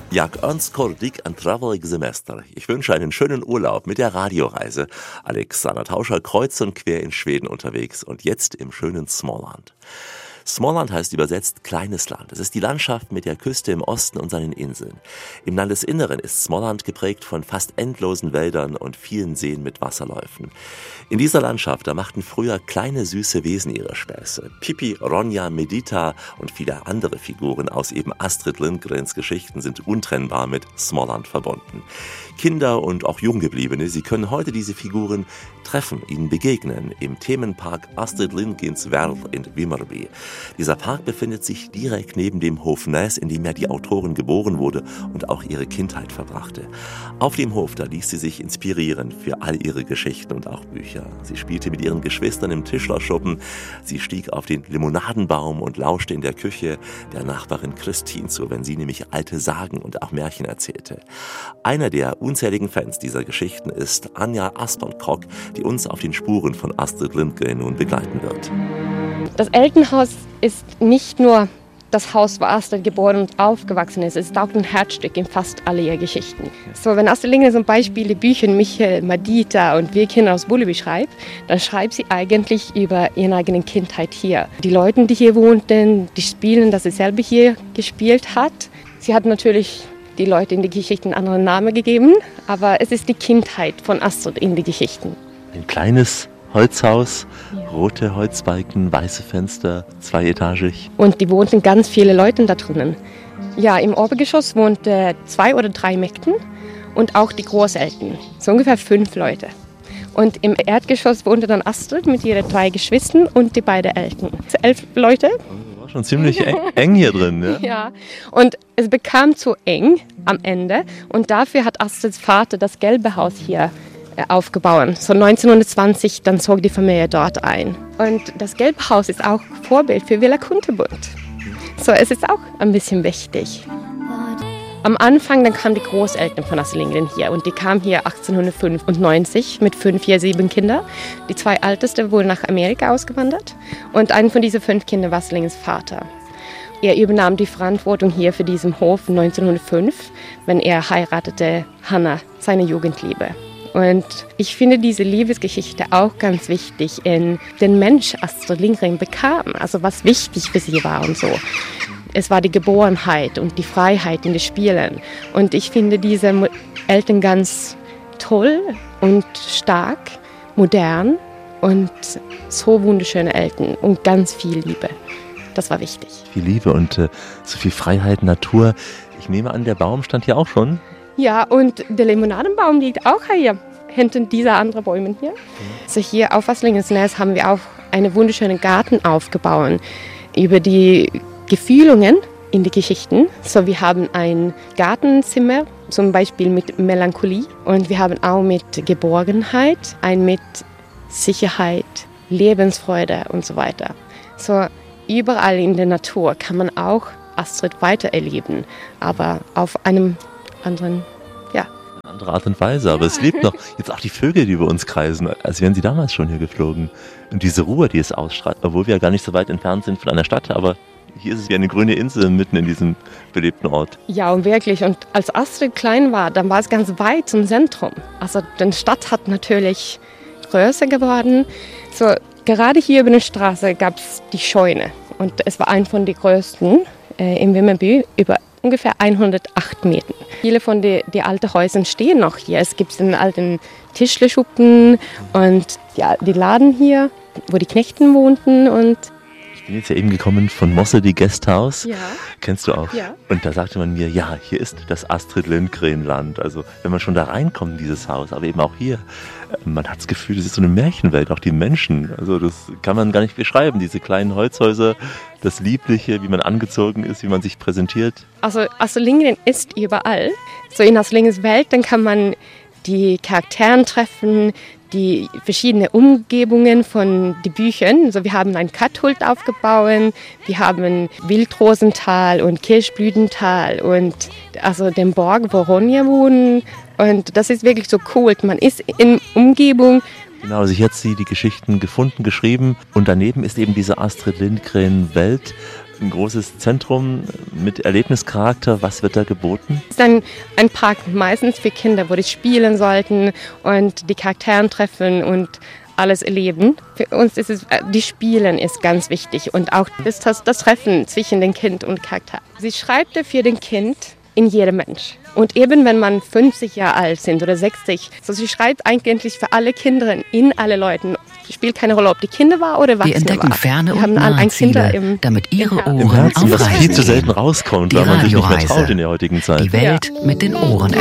Jag önskar dig en trevlig semester. Ich wünsche einen schönen Urlaub mit der Radioreise. Alexander Tauscher kreuz und quer in Schweden unterwegs und jetzt im schönen Småland. Småland heißt übersetzt kleines Land. Es ist die Landschaft mit der Küste im Osten und seinen Inseln. Im Landesinneren ist Småland geprägt von fast endlosen Wäldern und vielen Seen mit Wasserläufen. In dieser Landschaft, da machten früher kleine süße Wesen ihre Späße. Pippi, Ronja, Medita und viele andere Figuren aus eben Astrid Lindgrens Geschichten sind untrennbar mit Småland verbunden. Kinder und auch Junggebliebene, sie können heute diese Figuren treffen, ihnen begegnen im Themenpark Astrid Lindgrens Värld in Vimmerby. Dieser Park befindet sich direkt neben dem Hof Näs, in dem ja die Autorin geboren wurde und auch ihre Kindheit verbrachte. Auf dem Hof, da ließ sie sich inspirieren für all ihre Geschichten und auch Bücher. Sie spielte mit ihren Geschwistern im Tischlerschuppen, sie stieg auf den Limonadenbaum und lauschte in der Küche der Nachbarin Christine zu, wenn sie nämlich alte Sagen und auch Märchen erzählte. Einer der unzähligen Fans dieser Geschichten ist Anja Aspernkrock, die uns auf den Spuren von Astrid Lindgren nun begleiten wird. Das Elternhaus ist nicht nur das Haus, wo Astrid geboren und aufgewachsen ist. Es ist auch ein Herzstück in fast all ihre Geschichten. So, wenn Astrid Lindgren zum Beispiel die Bücher Michael, Madita und Wir Kinder aus Bullerby schreibt, dann schreibt sie eigentlich über ihre eigene Kindheit hier. Die Leute, die hier wohnten, die Spielen, dass sie selber hier gespielt hat. Sie hat natürlich die Leute in die Geschichten einen anderen Namen gegeben, aber es ist die Kindheit von Astrid in die Geschichten. Ein kleines Holzhaus, rote Holzbalken, weiße Fenster, zweietagig. Und die wohnten ganz viele Leute da drinnen. Ja, im Obergeschoss wohnten 2 oder 3 Mägden und auch die Großeltern, so ungefähr 5 Leute. Und im Erdgeschoss wohnte dann Astrid mit ihren 3 Geschwistern und die beiden Eltern. 11 Leute. War schon ziemlich eng hier drin, ja? Ja, und es bekam zu eng am Ende und dafür hat Astrids Vater das gelbe Haus hier aufgebaut. So 1920, dann zog die Familie dort ein. Und das gelbe Haus ist auch Vorbild für Villa Kunterbund. So, es ist auch ein bisschen wichtig. Am Anfang, dann kamen die Großeltern von Astrid Lindgren hier und die kamen hier 1895 mit 5, 7 Kindern. Die 2 ältesten wurden nach Amerika ausgewandert und einen von diesen 5 Kindern war Astrid Lindgrens Vater. Er übernahm die Verantwortung hier für diesen Hof 1905, wenn er heiratete Hanna, seine Jugendliebe. Und ich finde diese Liebesgeschichte auch ganz wichtig in den Mensch Astrid Lindgren bekam, also was wichtig für sie war und so. Es war die Geborenheit und die Freiheit in den Spielen. Und ich finde diese Eltern ganz toll und stark, modern und so wunderschöne Eltern und ganz viel Liebe. Das war wichtig. Viel Liebe und so viel Freiheit, Natur. Ich nehme an, der Baum stand hier auch schon. Ja, und der Limonadenbaum liegt auch hier, hinter dieser anderen Bäumen hier. Also hier auf Astrid Lindgrens Näs haben wir auch einen wunderschönen Garten aufgebaut über die Gefühlungen in die Geschichten. So, wir haben ein Gartenzimmer, zum Beispiel mit Melancholie und wir haben auch mit Geborgenheit, ein mit Sicherheit, Lebensfreude und so weiter. So, überall in der Natur kann man auch Astrid weitererleben, aber auf einem anderen, andere Art und Weise, aber es lebt noch. Jetzt auch die Vögel, die über uns kreisen, als wären sie damals schon hier geflogen. Und diese Ruhe, die es ausstrahlt, obwohl wir ja gar nicht so weit entfernt sind von einer Stadt, aber hier ist es wie eine grüne Insel mitten in diesem belebten Ort. Ja, und wirklich. Und als Astrid klein war, dann war es ganz weit zum Zentrum. Also die Stadt hat natürlich größer geworden. So, gerade hier über der Straße gab es die Scheune. Und es war ein von den größten in Vimmerby, über ungefähr 108 Meter. Viele von den alten Häusern stehen noch hier. Es gibt einen alten Tischlerschuppen und ja, die Laden hier, wo die Knechten wohnten. Und ich bin jetzt ja eben gekommen von Mosse, die Gästhaus. Ja. Kennst du auch? Ja. Und da sagte man mir, ja, hier ist das Astrid Lindgren-Land. Also wenn man schon da reinkommt in dieses Haus, aber eben auch hier, man hat das Gefühl, es ist so eine Märchenwelt, auch die Menschen. Also das kann man gar nicht beschreiben, diese kleinen Holzhäuser, das Liebliche, wie man angezogen ist, wie man sich präsentiert. Also Astrid Lindgren ist überall. So in Astrid Lindgrens Welt, dann kann man die Charakteren treffen, die verschiedenen Umgebungen von den Büchern. Also wir haben ein Katthult aufgebaut, wir haben Wildrosental und Kirschblütental und also den Borg, wo Ronja wohnen. Und das ist wirklich so cool. Man ist in Umgebung. Genau, also ich habe die Geschichten gefunden, geschrieben und daneben ist eben diese Astrid Lindgren Welt. ein großes Zentrum mit Erlebnischarakter. Was wird da geboten? Es ist ein Park meistens für Kinder, wo die spielen sollten und die Charaktere treffen und alles erleben. Für uns ist es, die Spielen ist ganz wichtig und auch das Treffen zwischen dem Kind und Charakter. Sie schreibt für den Kind in jedem Mensch. Und eben wenn man 50 Jahre alt sind oder 60, so sie schreibt eigentlich für alle Kinder in alle Leuten. Es spielt keine Rolle, ob die Kinder war oder Erwachsene. Wir entdecken ferne und haben nahe Ziele, damit Ihre Ohren Im Herzen, auf was Reisen viel zu gehen. selten rauskommt, Die weil man sich nicht mehr Radioreise. traut in der heutigen Zeit. Die Welt mit den Ohren